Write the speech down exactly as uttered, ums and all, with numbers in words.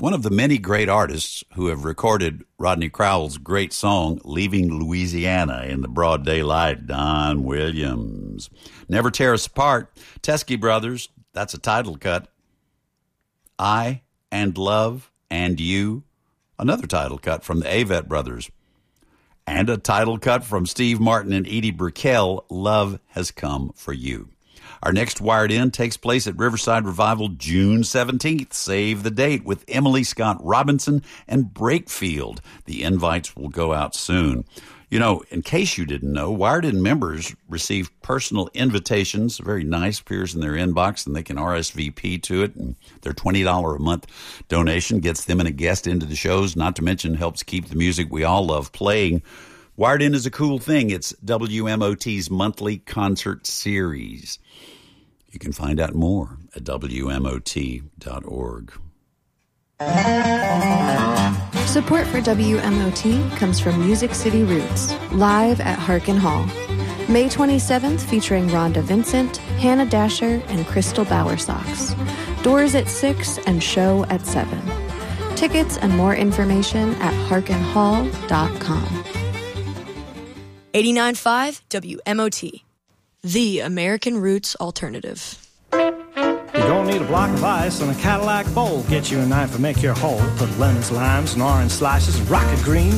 one of the many great artists who have recorded Rodney Crowell's great song, Leaving Louisiana in the Broad Daylight, Don Williams. Never Tear Us Apart, Teskey Brothers, that's a title cut. I and Love and You, another title cut from the Avett Brothers. And a title cut from Steve Martin and Edie Brickell, Love Has Come for You. Our next Wired In takes place at Riverside Revival June seventeenth. Save the date with Emily Scott Robinson and Brakefield. The invites will go out soon. You know, in case you didn't know, Wired In members receive personal invitations. Very nice, appears in their inbox, and they can R S V P to it. And their twenty dollars a month donation gets them and a guest into the shows, not to mention helps keep the music we all love playing. Wired In is a cool thing. It's W M O T's monthly concert series. You can find out more at W M O T dot org. Support for W M O T comes from Music City Roots, live at Harkin Hall. May twenty-seventh, featuring Rhonda Vincent, Hannah Dasher, and Crystal Bowersox. Doors at six and show at seven. Tickets and more information at harkin hall dot com. eighty-nine point five W M O T, the American Roots Alternative. You don't need a block of ice and a Cadillac bowl. Get you a knife and make your hole. Put lemons, limes, and orange slices, rocket green.